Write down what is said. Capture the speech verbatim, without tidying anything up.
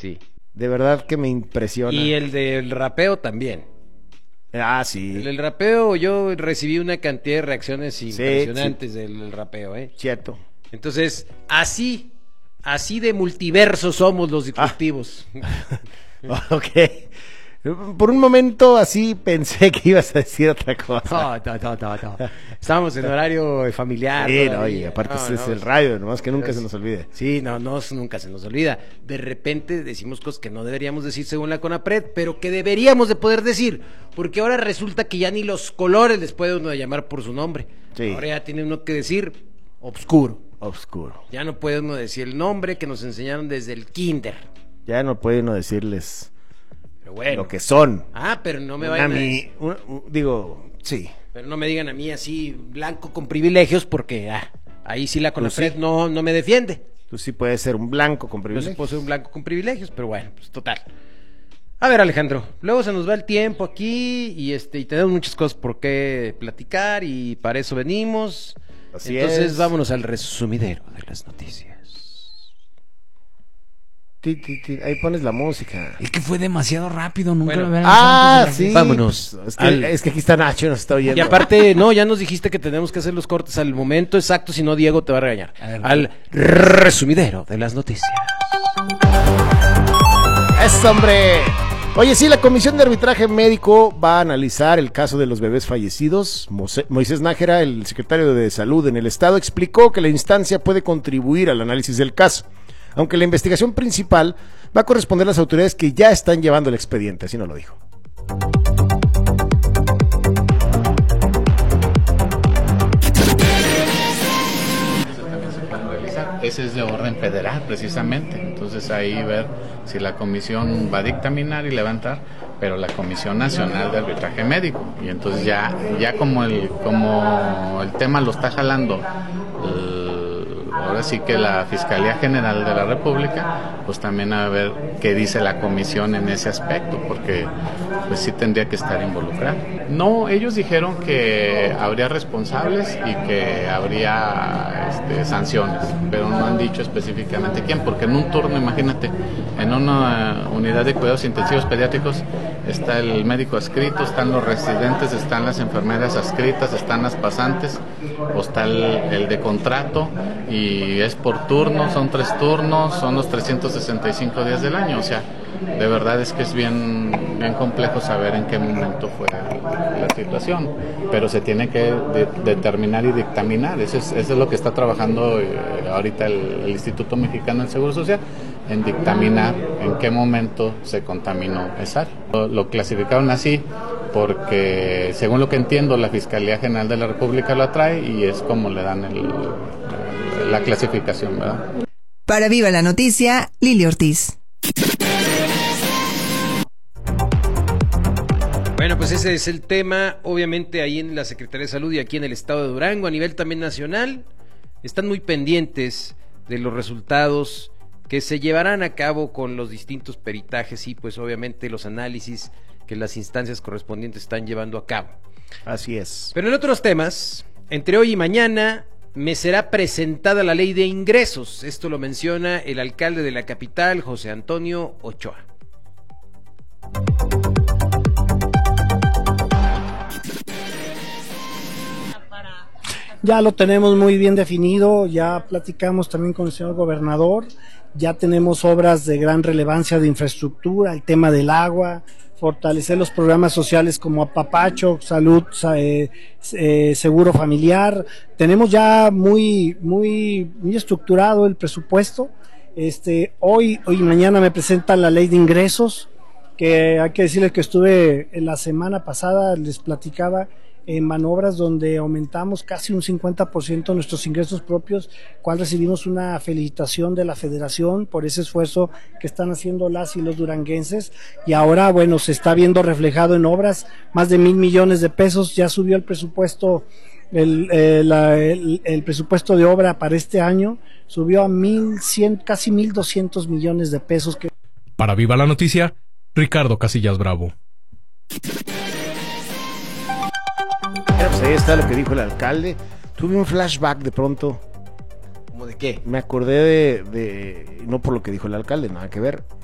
sí. De verdad que me impresiona. Y el del rapeo también. Ah, sí. El del rapeo, yo recibí una cantidad de reacciones Sí, impresionantes sí. del, del rapeo, ¿eh? Cierto. Entonces, así, así de multiversos somos los disruptivos. Ah. Ok. Por un momento así pensé que ibas a decir otra cosa. No, no, no, no, no. Estábamos en horario familiar. Sí, no, todavía. y aparte No, este es no, el radio, nomás que nunca pero se nos olvide. Sí, no, no, nunca se nos olvida. De repente decimos cosas que no deberíamos decir según la CONAPRED, pero que deberíamos de poder decir, porque ahora resulta que ya ni los colores les puede uno llamar por su nombre. Sí. Ahora ya tiene uno que decir obscuro. Oscuro. Ya no puede uno decir el nombre que nos enseñaron desde el kinder. Ya no puede uno decirles Pero bueno. lo que son. Ah, pero no me Una vayan a... mi- un- un- digo, sí. Pero no me digan a mí así, blanco con privilegios, porque ah, ahí sí la CONAPRED sí. no, no me defiende. Tú sí puedes ser un blanco con Yo sí privilegios. puedo ser un blanco con privilegios, pero bueno, pues total. A ver, Alejandro, luego se nos va el tiempo aquí y este y tenemos muchas cosas por qué platicar y para eso venimos. Así Entonces es. vámonos al resumidero de las noticias. Ti, ti, ti. Ahí pones la música. Es que fue demasiado rápido, nunca Bueno. lo habían Ah, hecho sí. antes. Vámonos. Es que, Al- es que aquí está Nacho, nos está oyendo. Y aparte, no, ya nos dijiste que tenemos que hacer los cortes al momento exacto, si no Diego te va a regañar. A ver, Al resumidero de las noticias. ¡Eso, hombre! Oye, sí, la Comisión de Arbitraje Médico va a analizar el caso de los bebés fallecidos. Mose- Moisés Nájera, el secretario de Salud en el Estado, explicó que la instancia puede contribuir al análisis del caso, aunque la investigación principal va a corresponder a las autoridades que ya están llevando el expediente, así nos lo dijo. Ese es de orden federal, precisamente. Entonces ahí ver si la comisión va a dictaminar y levantar, pero la Comisión Nacional de Arbitraje Médico. Y entonces ya, ya como el, como el tema lo está jalando, el- ahora sí que la Fiscalía General de la República, pues también a ver qué dice la comisión en ese aspecto, porque pues sí tendría que estar involucrada. No, ellos dijeron que habría responsables y que habría este, sanciones, pero no han dicho específicamente quién, porque en un turno, imagínate, en una unidad de cuidados intensivos pediátricos está el médico adscrito, están los residentes, están las enfermeras adscritas, están las pasantes, o está el, el de contrato, y es por turno, son tres turnos, son los trescientos sesenta y cinco días del año, o sea, de verdad es que es bien, bien complejo saber en qué momento fue la situación, pero se tiene que de, determinar y dictaminar. Eso es, eso es lo que está trabajando eh, ahorita el, el Instituto Mexicano del Seguro Social, en dictaminar en qué momento se contaminó esa área. Lo, lo clasificaron así porque, según lo que entiendo, la Fiscalía General de la República lo atrae y es como le dan el, la clasificación, ¿verdad? Para Viva la Noticia, Lili Ortiz. Bueno, pues ese es el tema, obviamente ahí en la Secretaría de Salud y aquí en el estado de Durango, a nivel también nacional, están muy pendientes de los resultados que se llevarán a cabo con los distintos peritajes y pues obviamente los análisis que las instancias correspondientes están llevando a cabo. Así es. Pero en otros temas, entre hoy y mañana me será presentada la ley de ingresos. Esto lo menciona el alcalde de la capital, José Antonio Ochoa. Ya lo tenemos muy bien definido, ya platicamos también con el señor gobernador, ya tenemos obras de gran relevancia de infraestructura, el tema del agua, fortalecer los programas sociales como Apapacho, Salud, eh, eh, Seguro Familiar. Tenemos ya muy, muy, muy estructurado el presupuesto. Este, hoy, hoy y mañana me presentan la ley de ingresos, que hay que decirles que estuve en la semana pasada, les platicaba, en manobras donde aumentamos casi un cincuenta por ciento nuestros ingresos propios, cual recibimos una felicitación de la federación por ese esfuerzo que están haciendo las y los duranguenses, y ahora bueno, se está viendo reflejado en obras, más de mil millones de pesos, ya subió el presupuesto, el, el, el, el presupuesto de obra para este año, subió a mil cien, casi mil doscientos millones de pesos. Que... Para Viva la Noticia, Ricardo Casillas Bravo. Pues ahí está lo que dijo el alcalde. Tuve un flashback de pronto. ¿Cómo de qué? Me acordé de, de, no por lo que dijo el alcalde, nada que ver,